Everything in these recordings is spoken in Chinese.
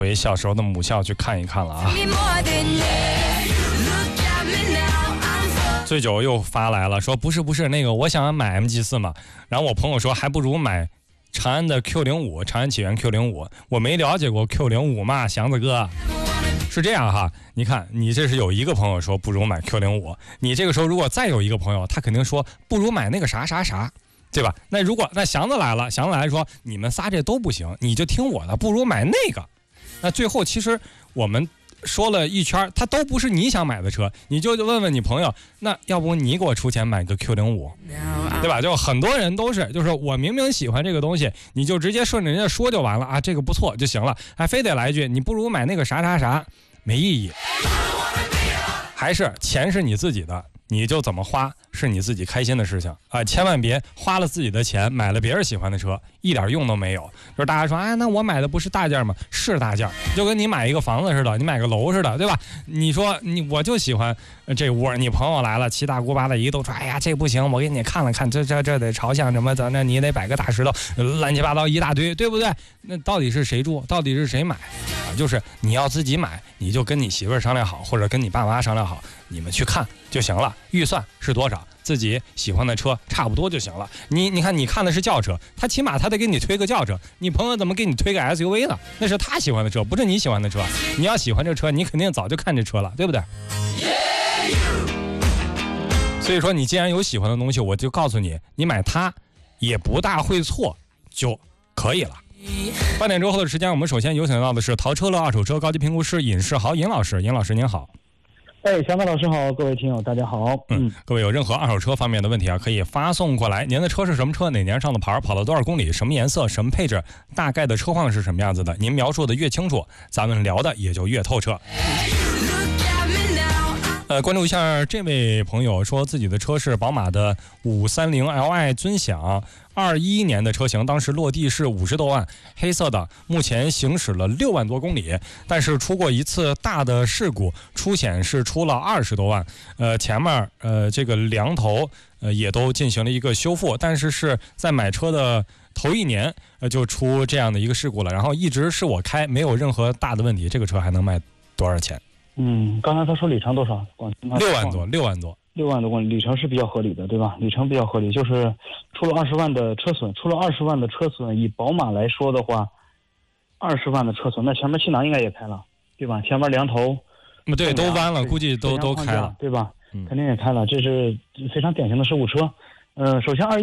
回小时候的母校去看一看了啊。醉酒又发来了，说不是那个，我想买 MG4 嘛。然后我朋友说，还不如买长安的 Q05， 长安启源 Q05。我没了解过 Q05 嘛，祥子哥。是这样哈，你看，你这是有一个朋友说不如买 Q05， 你这个时候如果再有一个朋友，他肯定说不如买那个啥，对吧？那祥子来了，说你们仨这都不行，你就听我的，不如买那个。那最后其实我们说了一圈，它都不是你想买的车，你就问问你朋友，那要不你给我出钱买个 Q05， 对吧？就很多人都是，就是我明明喜欢这个东西，你就直接顺着人家说就完了啊，这个不错就行了，还非得来一句你不如买那个啥，没意义。还是钱是你自己的，你就怎么花是你自己开心的事情啊！千万别花了自己的钱买了别人喜欢的车，一点用都没有。就是大家说，哎，那我买的不是大件吗？是大件，就跟你买一个房子似的，你买个楼似的，对吧？你说我就喜欢这屋，你朋友来了，七大姑八大姨都说，哎呀，这不行，我给你看了看，这得朝向什么的，那你得摆个大石头，乱七八糟一大堆，对不对？那到底是谁住？到底是谁买？就是你要自己买，你就跟你媳妇儿商量好，或者跟你爸妈商量好，你们去看就行了。预算是多少，自己喜欢的车差不多就行了。你看，你看的是轿车，他起码他得给你推个轿车，你朋友怎么给你推个 SUV 呢？那是他喜欢的车，不是你喜欢的车。你要喜欢这车，你肯定早就看这车了，对不对？所以说，你既然有喜欢的东西，我就告诉你，你买它也不大会错就可以了。8点之后的时间，我们首先有请到的是淘车乐二手车高级评估师尹世豪尹老师。尹老师您好。 祥子老师好，各位听友大家好。 各位有任何二手车方面的问题啊，可以发送过来。您的车是什么车？哪年上的牌？跑了多少公里？什么颜色？什么配置？大概的车况是什么样子的？您描述的越清楚，咱们聊的也就越透彻。关注一下这位朋友说，自己的车是宝马的530Li 尊享21年的车型，当时落地是50多万，黑色的，目前行驶了6万多公里，但是出过一次大的事故，出险是出了20多万。前面这个梁头也都进行了一个修复，但是是在买车的头一年就出这样的一个事故了，然后一直是我开，没有任何大的问题。这个车还能卖多少钱？ 刚才他说里程多少 ？6万多，6万多公里，里程是比较合理的，对吧？里程比较合理，就是出了20万的车损，以宝马来说的话，20万的车损，那前面气囊应该也开了，对吧？前面梁头， 对，都弯了，估计都开了， 对吧？肯定也开了，这是非常典型的事故车。首先21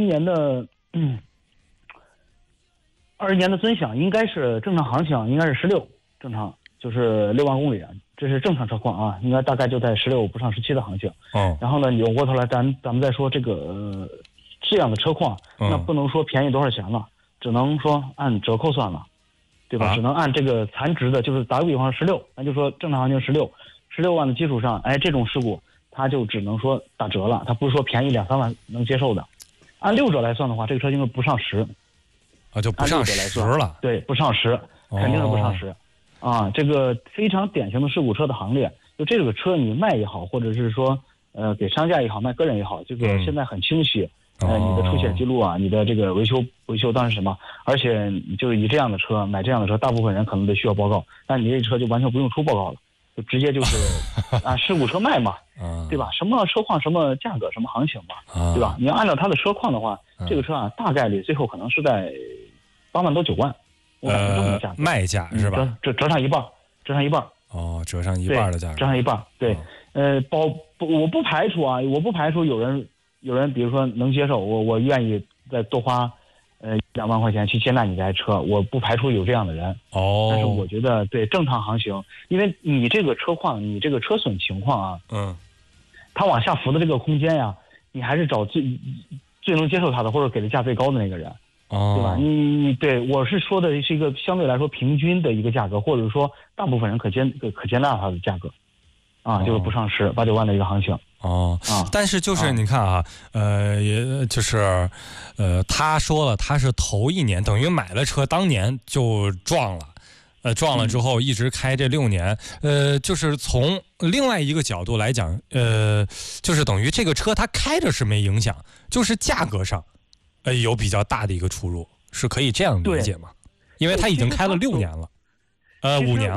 年的尊享应该是正常行情，应该是16，正常就是6万公里，这是正常车况啊，应该大概就在16不上17的行情。然后呢，扭过头来咱们再说这个这样的车况，那不能说便宜多少钱了，只能说按折扣算了，对吧？只能按这个残值的，就是打个比方16，咱就说正常行情16万的基础上，这种事故它就只能说打折了，它不是说便宜2-3万能接受的。按6折来算的话，这个车应该不上10 啊，就不上10了。 对，不上10，肯定是不上10。这个非常典型的事故车的行列，就这个车你卖也好，或者是说给商家也好，卖个人也好，这个现在很清晰。你的出险记录啊，你的这个维修当然是什么，而且就以这样的车买这样的车，大部分人可能得需要报告，但你这车就完全不用出报告了，就直接就是事故车卖嘛，对吧？什么车况，什么价格，什么行情嘛，对吧？你要按照它的车况的话，这个车啊，大概率最后可能是在8万多9万。 卖价是吧？ 折上一半。 折上一半的价格。 折上一半，对。我不排除有人比如说能接受，我愿意再多花2万块钱去接纳你这台车，我不排除有这样的人。但是我觉得对正常行情，因为你这个车况，你这个车损情况啊，它往下浮的这个空间呀，你还是找最能接受它的，或者给的价最高的那个人。对吧？你对我是说的是一个相对来说平均的一个价格，或者说大部分人可接纳它的价格，就是不上10、8、9万的一个行情。 但是就是你看啊，也就是他说了，他是头一年等于买了车当年就撞了，撞了之后一直开这6年，就是从另外一个角度来讲，就是等于这个车它开着是没影响，就是价格上。有比较大的一个出入，是可以这样理解吗？因为他已经开了6年了。 其实 5年了。